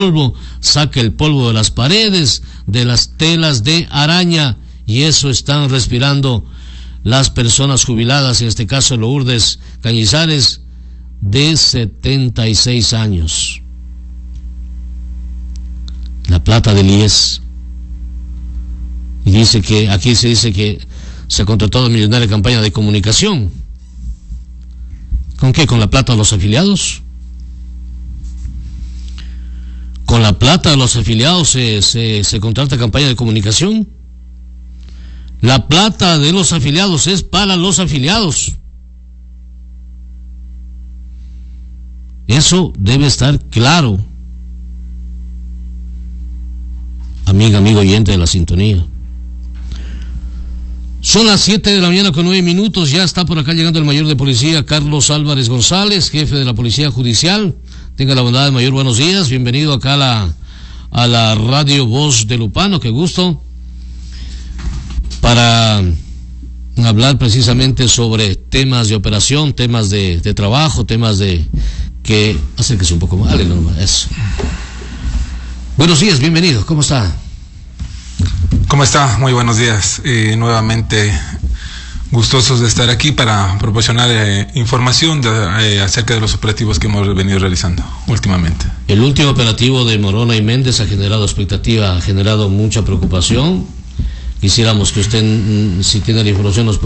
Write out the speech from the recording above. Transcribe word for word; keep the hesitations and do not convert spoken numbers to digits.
polvo, saque el polvo de las paredes, de las telas de araña, y eso están respirando las personas jubiladas, en este caso Lourdes Cañizares, de setenta y seis años. La plata del I E S. Y dice que, aquí se dice que se ha contratado millonaria campaña de comunicación. ¿Con qué? ¿Con la plata de los afiliados? ¿Con la plata de los afiliados se, se, se contrata campaña de comunicación? La plata de los afiliados es para los afiliados. Eso debe estar claro. Amiga, amigo oyente de la sintonía. Son las siete de la mañana con nueve minutos. Ya está por acá llegando el mayor de policía, Carlos Álvarez González, jefe de la Policía Judicial. Tenga la bondad, mayor, buenos días. Bienvenido acá a la, a la radio Voz de Lupano. Qué gusto. Para hablar precisamente sobre temas de operación, temas de, de trabajo, temas de que... Acérquese un poco más. Dale, normal, eso. Buenos días, bienvenido. ¿Cómo está? ¿Cómo está? Muy buenos días. Eh, nuevamente gustosos de estar aquí para proporcionar eh, información de, eh, acerca de los operativos que hemos venido realizando últimamente. El último operativo de Morona y Méndez ha generado expectativa, ha generado mucha preocupación. Quisiéramos que usted, si tiene la información, nos